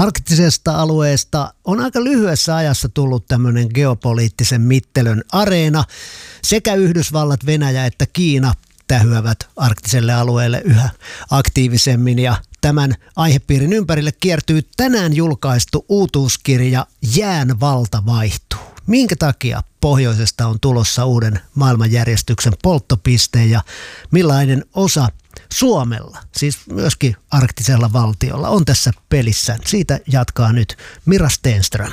Arktisesta alueesta on aika lyhyessä ajassa tullut tämmöinen geopoliittisen mittelön areena. Sekä Yhdysvallat, Venäjä että Kiina tähyävät arktiselle alueelle yhä aktiivisemmin ja tämän aihepiirin ympärille kiertyy tänään julkaistu uutuuskirja Jään valta vaihtuu. Minkä takia pohjoisesta on tulossa uuden maailmanjärjestyksen polttopiste ja millainen osa Suomella, siis myöskin arktisella valtiolla, on tässä pelissä? Siitä jatkaa nyt Mira Stenström.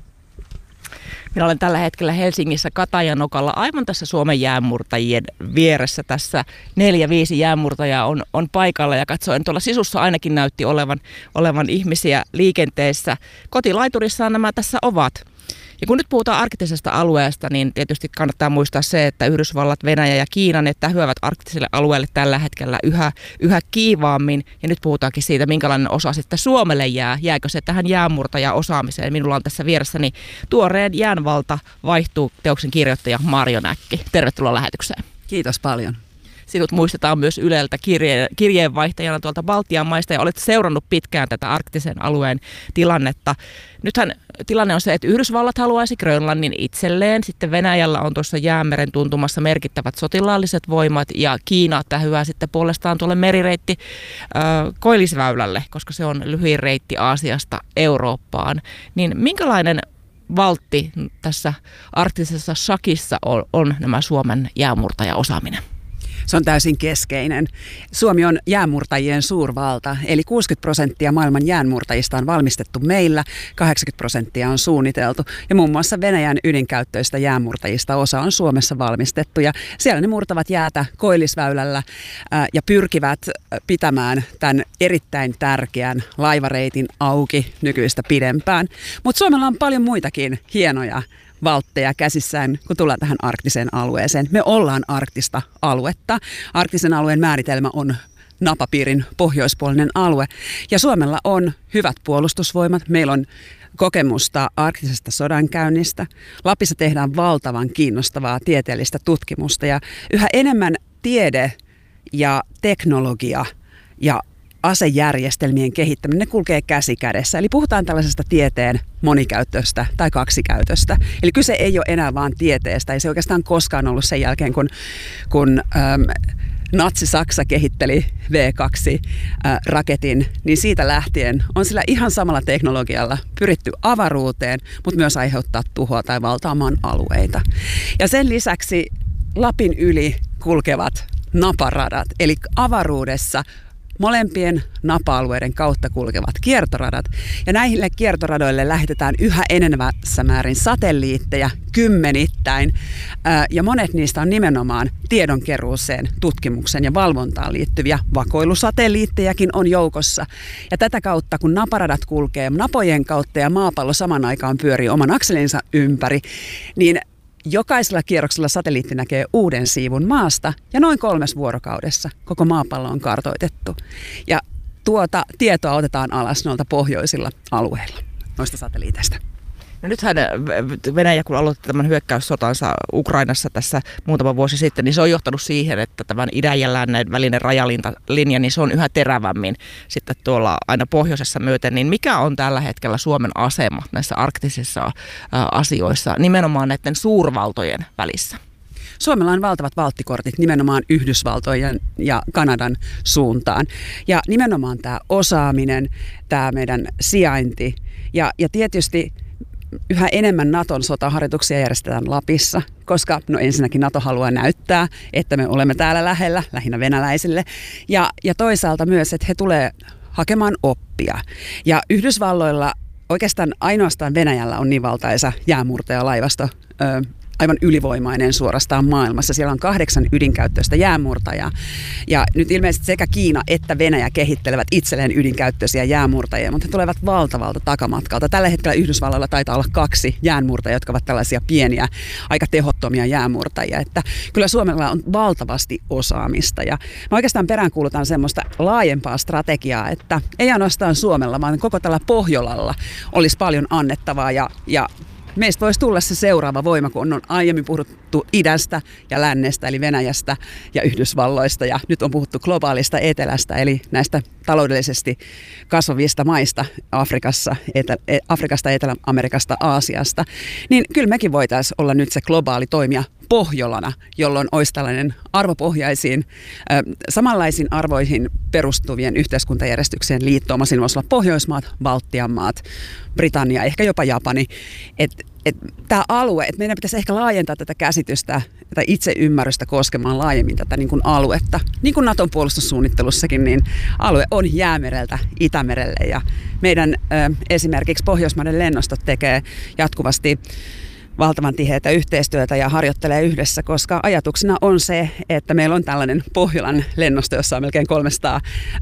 Minä olen tällä hetkellä Helsingissä Katajanokalla aivan tässä Suomen jäänmurtajien vieressä. Tässä 4-5 jäänmurtajaa on paikalla ja katsoen tuolla sisussa ainakin näytti olevan ihmisiä liikenteessä. Kotilaiturissaan nämä tässä ovat. Ja kun nyt puhutaan arktisesta alueesta, niin tietysti kannattaa muistaa se, että Yhdysvallat, Venäjä ja Kiina ne tähyävät arktiselle alueelle tällä hetkellä yhä kiivaammin. Ja nyt puhutaankin siitä, minkälainen osa sitten Suomelle jää. Jääkö se tähän jäänmurtaja-osaamiseen? Minulla on tässä vieressäni tuoreen Jään valta vaihtuu -teoksen kirjoittaja Marjo Näkki. Tervetuloa lähetykseen. Kiitos paljon. Sinut muistetaan myös Yleltä kirjeenvaihtajana tuolta Baltian maista ja olet seurannut pitkään tätä arktisen alueen tilannetta. Nythän tilanne on se, että Yhdysvallat haluaisi Grönlannin itselleen, sitten Venäjällä on tuossa Jäämeren tuntumassa merkittävät sotilaalliset voimat ja Kiina tähyää sitten puolestaan tuolle merireitti Koillisväylälle, koska se on lyhyin reitti Aasiasta Eurooppaan. Niin minkälainen valtti tässä arktisessa shakissa on nämä Suomen jäänmurtajaosaaminen? Se on täysin keskeinen. Suomi on jäänmurtajien suurvalta, eli 60% maailman jäänmurtajista on valmistettu meillä, 80% on suunniteltu. Ja muun muassa Venäjän ydinkäyttöistä jäänmurtajista osa on Suomessa valmistettu. Ja siellä ne murtavat jäätä Koillisväylällä ja pyrkivät pitämään tämän erittäin tärkeän laivareitin auki nykyistä pidempään. Mutta Suomella on paljon muitakin hienoja valtteja käsissään, kun tullaan tähän arktiseen alueeseen. Me ollaan arktista aluetta. Arktisen alueen määritelmä on napapiirin pohjoispuolinen alue. Ja Suomella on hyvät puolustusvoimat. Meillä on kokemusta arktisesta sodankäynnistä. Lapissa tehdään valtavan kiinnostavaa tieteellistä tutkimusta ja yhä enemmän tiede ja teknologia ja asejärjestelmien kehittäminen, ne kulkee käsi kädessä. Eli puhutaan tällaisesta tieteen monikäyttöstä tai kaksikäytöstä. Eli kyse ei ole enää vaan tieteestä. Ei se oikeastaan koskaan ollut sen jälkeen, kun Natsi-Saksa kehitteli V2-raketin, niin siitä lähtien on sillä ihan samalla teknologialla pyritty avaruuteen, mutta myös aiheuttaa tuhoa tai valtaamaan alueita. Ja sen lisäksi Lapin yli kulkevat naparadat, eli avaruudessa molempien napa-alueiden kautta kulkevat kiertoradat. Ja näille kiertoradoille lähetetään yhä enenevässä määrin satelliitteja kymmenittäin. Ja monet niistä on nimenomaan tiedonkeruuseen, tutkimuksen ja valvontaan liittyviä. Vakoilusatelliittejakin on joukossa. Ja tätä kautta, kun naparadat kulkee napojen kautta ja maapallo saman aikaan pyörii oman akselinsa ympäri, niin jokaisella kierroksella satelliitti näkee uuden siivun maasta ja noin 3 vuorokaudessa koko maapallo on kartoitettu. Ja tuota tietoa otetaan alas noilta pohjoisilla alueilla, noista satelliiteista. No nythän Venäjä, kun aloitti tämän hyökkäyssotansa Ukrainassa tässä muutama vuosi sitten, niin se on johtanut siihen, että tämän idän ja lännen välinen rajalinja, niin se on yhä terävämmin sitten tuolla aina pohjoisessa myöten. Niin mikä on tällä hetkellä Suomen asema näissä arktisissa asioissa, nimenomaan näiden suurvaltojen välissä? Suomella on valtavat valttikortit nimenomaan Yhdysvaltojen ja Kanadan suuntaan. Ja nimenomaan tämä osaaminen, tämä meidän sijainti ja tietysti yhä enemmän Naton sotaharjoituksia järjestetään Lapissa, koska ensinnäkin Nato haluaa näyttää, että me olemme täällä lähellä, lähinnä venäläisille. Ja toisaalta myös, että he tulee hakemaan oppia. Ja Yhdysvalloilla oikeastaan ainoastaan Venäjällä on niin valtaisa jäänmurtajalaivasto, aivan ylivoimainen suorastaan maailmassa. Siellä on 8 ydinkäyttöistä jäänmurtajaa. Ja nyt ilmeisesti sekä Kiina että Venäjä kehittelevät itselleen ydinkäyttöisiä jäänmurtajia, mutta he tulevat valtavalta takamatkalta. Tällä hetkellä Yhdysvalloilla taitaa olla 2 jäänmurtajia, jotka ovat tällaisia pieniä, aika tehottomia jäänmurtajia. Että kyllä Suomella on valtavasti osaamista. Ja mä oikeastaan peräänkuulutan semmoista laajempaa strategiaa, että ei ainoastaan Suomella, vaan koko tällä Pohjolalla olisi paljon annettavaa ja meistä voisi tulla se seuraava voima, kun on aiemmin puhuttu idästä ja lännestä, eli Venäjästä ja Yhdysvalloista, ja nyt on puhuttu globaalista etelästä, eli näistä taloudellisesti kasvavista maista Afrikasta, Etelä-Amerikasta, Aasiasta, niin kyllä mekin voitaisiin olla nyt se globaali toimija Pohjolana, jolloin olisi tällainen arvopohjaisiin, samanlaisiin arvoihin perustuvien yhteiskuntajärjestyksien liittooma. Siinä voisi olla Pohjoismaat, Baltian maat, Britannia, ehkä jopa Japani. Tämä alue, että meidän pitäisi ehkä laajentaa tätä käsitystä tai itseymmärrystä koskemaan laajemmin tätä niin kuin aluetta. Niin kuin Naton puolustussuunnittelussakin, niin alue on Jäämereltä Itämerelle, ja meidän esimerkiksi Pohjoismaiden lennostot tekee jatkuvasti valtavan tiheää yhteistyötä ja harjoittelee yhdessä, koska ajatuksena on se, että meillä on tällainen Pohjolan lennosto, jossa on melkein 300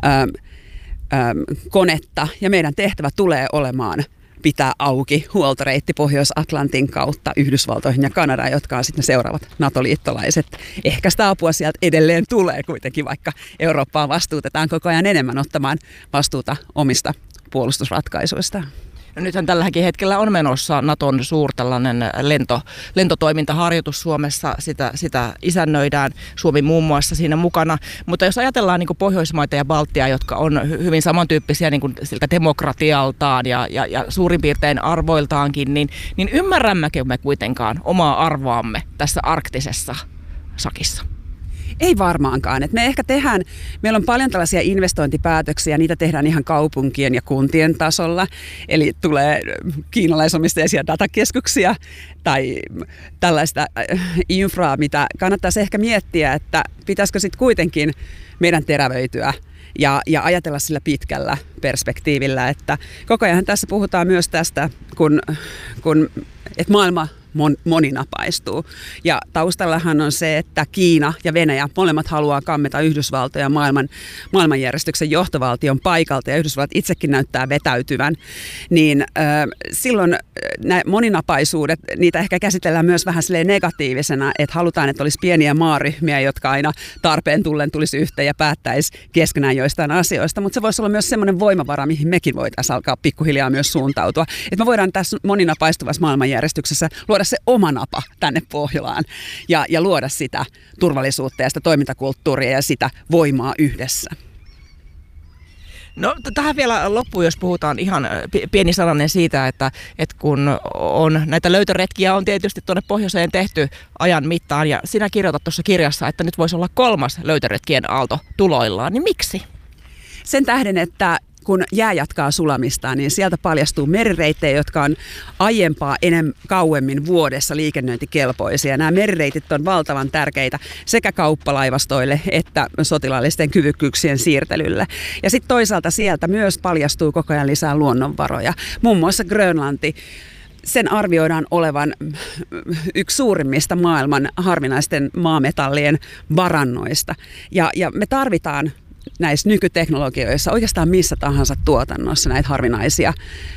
konetta, ja meidän tehtävä tulee olemaan pitää auki huoltoreitti Pohjois-Atlantin kautta Yhdysvaltoihin ja Kanadaan, jotka on sitten ne seuraavat NATO-liittolaiset. Ehkä sitä apua sieltä edelleen tulee kuitenkin, vaikka Eurooppaan vastuutetaan koko ajan enemmän ottamaan vastuuta omista puolustusratkaisuista. No nythän tälläkin hetkellä on menossa Naton tällainen lentotoimintaharjoitus Suomessa, sitä isännöidään, Suomi muun muassa siinä mukana. Mutta jos ajatellaan niin kuin Pohjoismaita ja Baltia, jotka on hyvin samantyyppisiä niin kuin siltä demokratialtaan ja suurin piirtein arvoiltaankin, niin ymmärrämmekö me kuitenkaan omaa arvoamme tässä arktisessa sakissa? Ei varmaankaan. Me ehkä meillä on paljon tällaisia investointipäätöksiä, niitä tehdään ihan kaupunkien ja kuntien tasolla. Eli tulee kiinalaisomisteisia datakeskuksia tai tällaista infraa, mitä kannattaisi ehkä miettiä, että pitäisikö sitten kuitenkin meidän terävöityä ja ajatella sillä pitkällä perspektiivillä. Että koko ajan tässä puhutaan myös tästä, että maailma moninapaistuu. Ja taustallahan on se, että Kiina ja Venäjä molemmat haluaa kammeta Yhdysvaltoja maailmanjärjestyksen johtovaltion paikalta, ja Yhdysvallat itsekin näyttää vetäytyvän. Niin silloin nämä moninapaisuudet, niitä ehkä käsitellään myös vähän silleen negatiivisena, että halutaan, että olisi pieniä maaryhmiä, jotka aina tarpeen tullen tulisi yhteen ja päättäisi keskenään joistain asioista, mutta se voisi olla myös semmoinen voimavara, mihin mekin voitaisiin alkaa pikkuhiljaa myös suuntautua. Että me voidaan tässä moninapaistuvassa maailmanjärjestyksessä luoda se oma napa tänne Pohjolaan ja luoda sitä turvallisuutta ja sitä toimintakulttuuria ja sitä voimaa yhdessä. No tähän vielä loppuun, jos puhutaan ihan pieni sananen siitä, että kun on näitä löytöretkiä on tietysti tuonne pohjoiseen tehty ajan mittaan, ja sinä kirjoitat tuossa kirjassa, että nyt voisi olla 3. löytöretkien aalto tuloillaan, niin miksi? Sen tähden, että kun jää jatkaa sulamistaan, niin sieltä paljastuu merireittejä, jotka on aiempaa kauemmin vuodessa liikennöintikelpoisia. Nämä merireitit on valtavan tärkeitä sekä kauppalaivastoille että sotilaallisten kyvykkyyksien siirtelylle. Ja sitten toisaalta sieltä myös paljastuu koko ajan lisää luonnonvaroja. Muun muassa Grönlanti. Sen arvioidaan olevan yksi suurimmista maailman harvinaisten maametallien varannoista. Ja me tarvitaan näissä nykyteknologioissa, oikeastaan missä tahansa tuotannossa näitä harvinaisia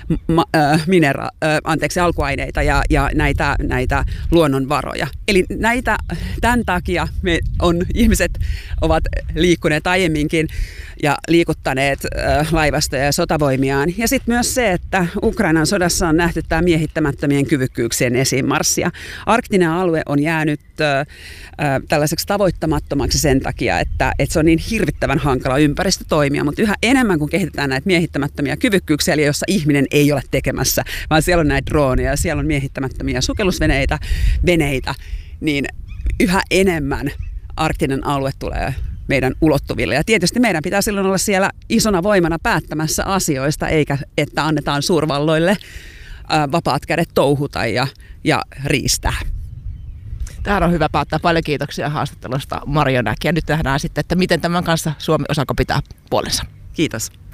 alkuaineita ja näitä luonnonvaroja. Eli tämän takia ihmiset ovat liikkuneet aiemminkin ja liikuttaneet laivastoja ja sotavoimiaan. Ja sitten myös se, että Ukrainan sodassa on nähty tämä miehittämättömien kyvykkyyksien esiinmarssia. Arktinen alue on jäänyt tällaiseksi tavoittamattomaksi sen takia, että se on niin hirvittävän hankala ympäristö toimia, mutta yhä enemmän kun kehitetään näitä miehittämättömiä kyvykkyyksiä, eli jossa ihminen ei ole tekemässä, vaan siellä on näitä droneja, siellä on miehittämättömiä sukellusveneitä, niin yhä enemmän arktinen alue tulee meidän ulottuville. Ja tietysti meidän pitää silloin olla siellä isona voimana päättämässä asioista, eikä että annetaan suurvalloille vapaat kädet touhuta ja riistää. Tähän on hyvä päättää. Paljon kiitoksia haastattelusta, Marjo Näki. Ja nyt nähdään sitten, että miten tämän kanssa Suomi osaako pitää puolensa. Kiitos.